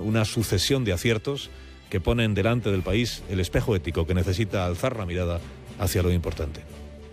una sucesión de aciertos que ponen delante del país el espejo ético que necesita alzar la mirada hacia lo importante.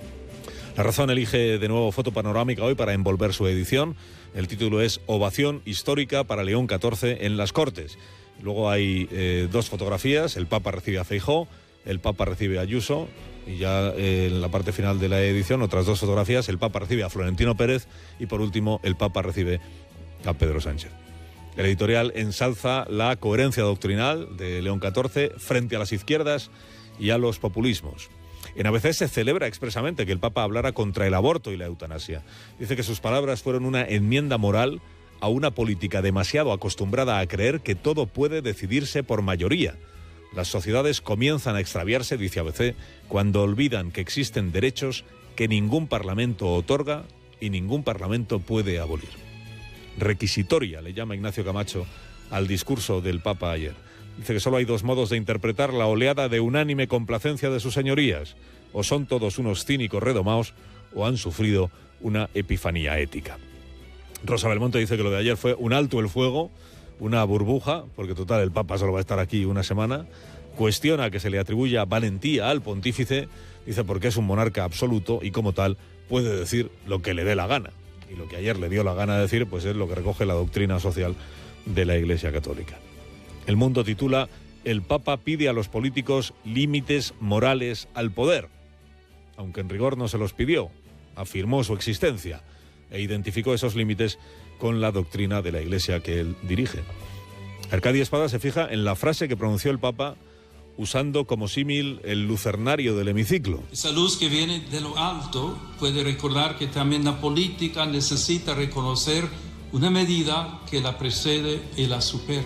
La Razón elige de nuevo foto panorámica hoy para envolver su edición. El título es Ovación histórica para León XIV en las Cortes. Luego hay dos fotografías, el Papa recibe a Feijóo, el Papa recibe a Ayuso, y ya en la parte final de la edición otras dos fotografías, el Papa recibe a Florentino Pérez y por último el Papa recibe a Pedro Sánchez. El editorial ensalza la coherencia doctrinal de León XIV frente a las izquierdas y a los populismos. En ABC se celebra expresamente que el Papa hablara contra el aborto y la eutanasia. Dice que sus palabras fueron una enmienda moral a una política demasiado acostumbrada a creer que todo puede decidirse por mayoría. Las sociedades comienzan a extraviarse, dice ABC, cuando olvidan que existen derechos que ningún parlamento otorga y ningún parlamento puede abolir. Requisitoria, le llama Ignacio Camacho al discurso del Papa ayer. Dice que solo hay dos modos de interpretar la oleada de unánime complacencia de sus señorías. O son todos unos cínicos redomaos o han sufrido una epifanía ética. Rosa Belmonte dice que lo de ayer fue un alto el fuego, una burbuja, porque total el Papa solo va a estar aquí una semana. Cuestiona que se le atribuya valentía al pontífice, dice porque es un monarca absoluto y como tal puede decir lo que le dé la gana. Y lo que ayer le dio la gana de decir pues es lo que recoge la doctrina social de la Iglesia Católica. El Mundo titula El Papa pide a los políticos límites morales al poder. Aunque en rigor no se los pidió, afirmó su existencia e identificó esos límites con la doctrina de la Iglesia que él dirige. Arcadio Espada se fija en la frase que pronunció el Papa usando como símil el lucernario del hemiciclo. Esa luz que viene de lo alto puede recordar que también la política necesita reconocer una medida que la precede y la supera.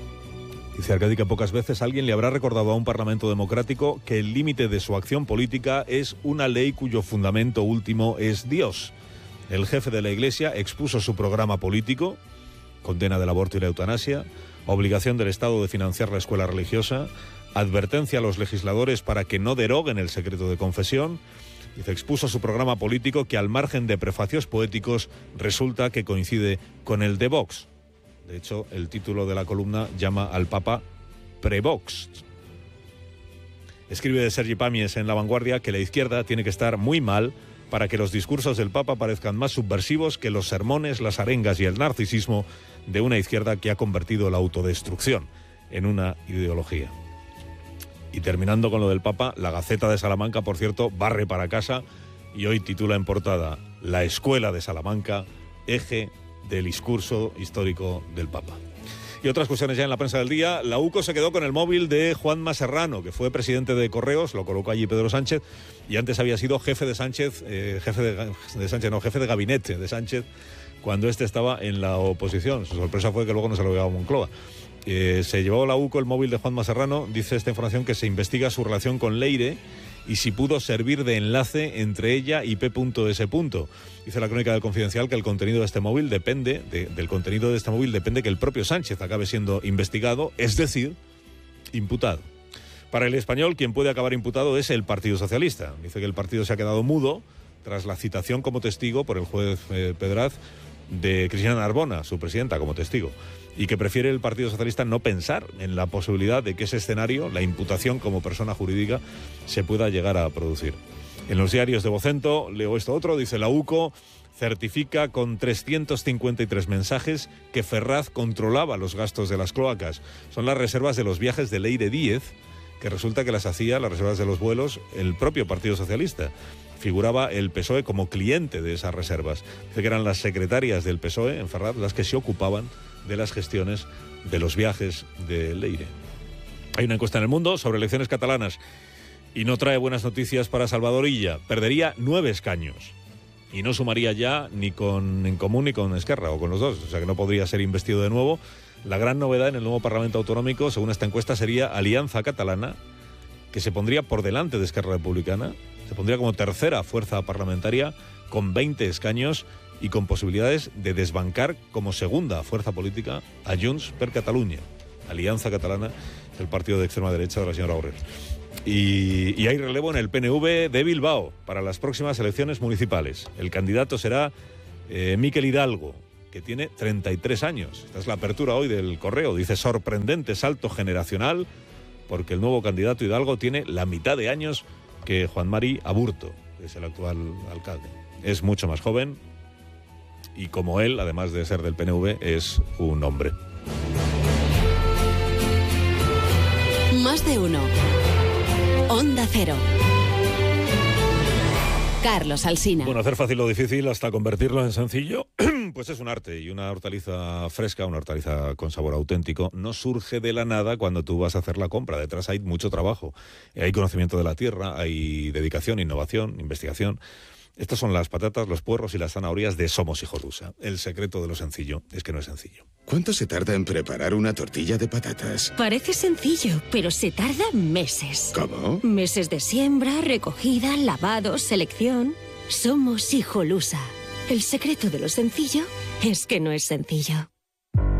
Dice Arcadi que pocas veces alguien le habrá recordado a un parlamento democrático que el límite de su acción política es una ley cuyo fundamento último es Dios. El jefe de la Iglesia expuso su programa político, condena del aborto y la eutanasia, obligación del Estado de financiar la escuela religiosa, advertencia a los legisladores para que no deroguen el secreto de confesión. Dice, expuso su programa político que al margen de prefacios poéticos resulta que coincide con el de Vox. De hecho, el título de la columna llama al Papa pre-Vox. Escribe Sergi Pàmies en La Vanguardia que la izquierda tiene que estar muy mal para que los discursos del Papa parezcan más subversivos que los sermones, las arengas y el narcisismo de una izquierda que ha convertido la autodestrucción en una ideología. Y terminando con lo del Papa, la Gaceta de Salamanca, por cierto, barre para casa y hoy titula en portada La Escuela de Salamanca, eje del discurso histórico del Papa. Y otras cuestiones ya en la prensa del día. La UCO se quedó con el móvil de Juanma Serrano, que fue presidente de Correos, lo colocó allí Pedro Sánchez, y antes había sido jefe de Sánchez, jefe de gabinete de Sánchez, cuando este estaba en la oposición. Su sorpresa fue que luego no se lo llevaba a Moncloa. Se llevó la UCO el móvil de Juanma Serrano. Dice esta información que se investiga su relación con Leire y si pudo servir de enlace entre ella y P.S. Dice la crónica del Confidencial que el contenido de este móvil depende, del contenido de este móvil depende que el propio Sánchez acabe siendo investigado, es decir, imputado. Para El Español, quien puede acabar imputado es el Partido Socialista. Dice que el partido se ha quedado mudo tras la citación como testigo por el juez Pedraz de Cristina Narbona, su presidenta, como testigo, y que prefiere el Partido Socialista no pensar en la posibilidad de que ese escenario, la imputación como persona jurídica, se pueda llegar a producir. En los diarios de Vocento leo esto otro, dice la UCO certifica con 353 mensajes que Ferraz controlaba los gastos de las cloacas. Son las reservas de los viajes de Leire Díez, que resulta que las hacía, las reservas de los vuelos, el propio Partido Socialista. Figuraba el PSOE como cliente de esas reservas. Dice que eran las secretarias del PSOE en Ferraz las que se ocupaban de las gestiones de los viajes de Leire. Hay una encuesta en El Mundo sobre elecciones catalanas y no trae buenas noticias para Salvador Illa. Perdería 9 escaños y no sumaría ya ni con En Común ni con Esquerra, o con los dos, o sea que no podría ser investido de nuevo. La gran novedad en el nuevo Parlamento Autonómico, según esta encuesta, sería Alianza Catalana, que se pondría por delante de Esquerra Republicana, se pondría como tercera fuerza parlamentaria con 20 escaños y con posibilidades de desbancar como segunda fuerza política a Junts per Catalunya. Alianza Catalana, el partido de extrema derecha de la señora Borrell. Y hay relevo en el PNV de Bilbao para las próximas elecciones municipales. El candidato será Mikel Hidalgo, que tiene 33 años. Esta es la apertura hoy del Correo. Dice, sorprendente salto generacional, porque el nuevo candidato Hidalgo tiene la mitad de años que Juan Mari Aburto, que es el actual alcalde. Es mucho más joven y, como él, además de ser del PNV, es un hombre. Más de uno. Onda Cero. Carlos Alsina. Bueno, hacer fácil lo difícil hasta convertirlo en sencillo, pues es un arte. Y una hortaliza fresca, una hortaliza con sabor auténtico, no surge de la nada cuando tú vas a hacer la compra. Detrás hay mucho trabajo. Hay conocimiento de la tierra, hay dedicación, innovación, investigación. Estas son las patatas, los puerros y las zanahorias de Somos Hijolusa. El secreto de lo sencillo es que no es sencillo. ¿Cuánto se tarda en preparar una tortilla de patatas? Parece sencillo, pero se tarda meses. ¿Cómo? Meses de siembra, recogida, lavado, selección. Somos Hijolusa. El secreto de lo sencillo es que no es sencillo.